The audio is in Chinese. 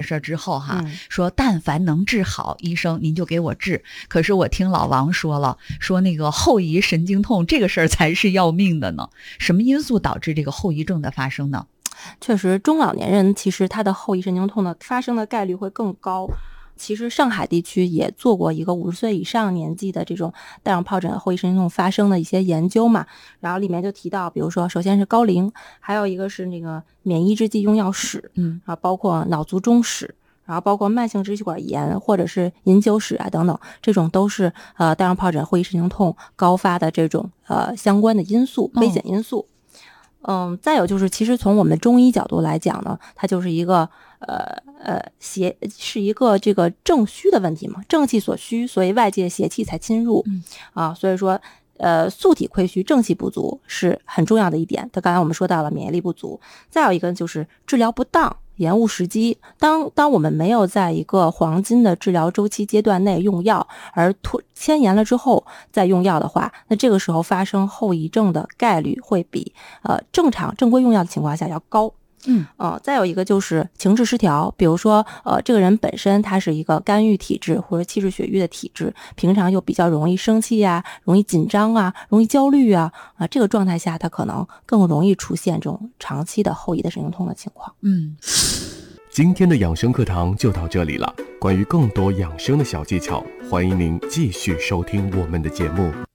事之后哈，说但凡能治好，医生您就给我治。可是我听老王说了，说那个后遗神经痛这个事儿才是要命的呢。什么因素导致这个后遗症的发生呢？ 确实，中老年人其实他的后遗神经痛的发生的概率会更高。其实上海地区也做过一个50岁以上年纪的这种带状疱疹后遗神经痛发生的一些研究嘛，然后里面就提到，比如说首先是高龄，还有一个是那个免疫制剂用药史，然后包括脑卒中史，然后包括慢性支气管炎或者是饮酒史啊等等，这种都是带状疱疹后遗神经痛高发的这种相关的因素，危险因素。再有就是，其实从我们中医角度来讲呢，它就是一个是一个这个正虚的问题嘛，正气所虚，所以外界邪气才侵入所以说素体亏虚，正气不足是很重要的一点。刚才我们说到了免疫力不足，再有一个就是治疗不当，延误时机。当我们没有在一个黄金的治疗周期阶段内用药，而牵延了之后再用药的话，那这个时候发生后遗症的概率会比正常正规用药的情况下要高。再有一个就是情志失调，比如说这个人本身他是一个肝郁体质或者气滞血瘀的体质，平常又比较容易生气啊，容易紧张啊，容易焦虑啊，这个状态下他可能更容易出现这种长期的后遗的神经痛的情况。 今天的养生课堂就到这里了，关于更多养生的小技巧，欢迎您继续收听我们的节目。